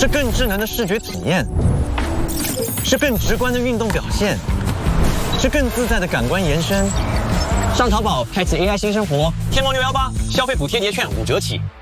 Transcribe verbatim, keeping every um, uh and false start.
是更智能的视觉体验，是更直观的运动表现，是更自在的感官延伸。上淘宝开启 A I 新生活，天猫六一八消费补贴节券五折起。